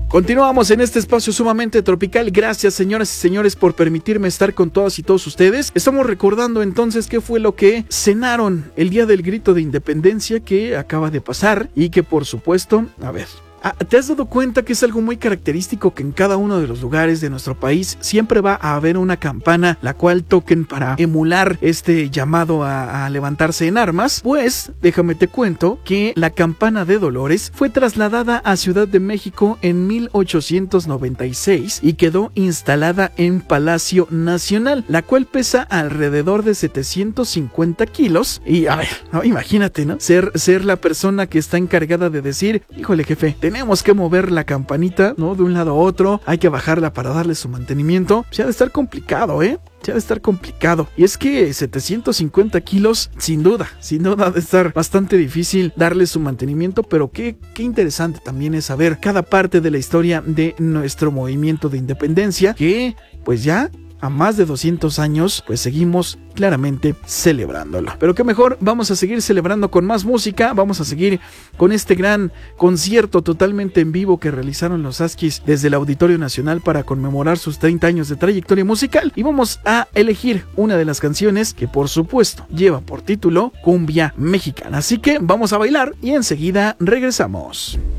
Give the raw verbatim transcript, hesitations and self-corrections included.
Continuamos en este espacio sumamente tropical. Gracias, señoras y señores, por permitirme estar con todas y todos ustedes. Estamos recordando entonces qué fue lo que cenaron el día del grito de independencia que acaba de pasar y que, por supuesto, a ver... ¿te has dado cuenta que es algo muy característico que en cada uno de los lugares de nuestro país siempre va a haber una campana la cual toquen para emular este llamado a, a levantarse en armas? Pues déjame te cuento que la campana de Dolores fue trasladada a Ciudad de México en mil ochocientos noventa y seis y quedó instalada en Palacio Nacional, la cual pesa alrededor de setecientos cincuenta kilos. Y a ver, no, imagínate, ¿no? Ser, ser la persona que está encargada de decir, híjole jefe, tenemos que mover la campanita, ¿no? De un lado a otro, hay que bajarla para darle su mantenimiento. Se ha de estar complicado, ¿eh? Se ha de estar complicado. Y es que setecientos cincuenta kilos, sin duda, sin duda ha de estar bastante difícil darle su mantenimiento, pero qué, qué interesante también es saber cada parte de la historia de nuestro movimiento de independencia, que pues ya a más de doscientos años, pues seguimos claramente celebrándolo. Pero qué mejor, vamos a seguir celebrando con más música, vamos a seguir con este gran concierto totalmente en vivo que realizaron los Asquis desde el Auditorio Nacional para conmemorar sus treinta años de trayectoria musical, y vamos a elegir una de las canciones que por supuesto lleva por título Cumbia Mexicana. Así que vamos a bailar y enseguida regresamos.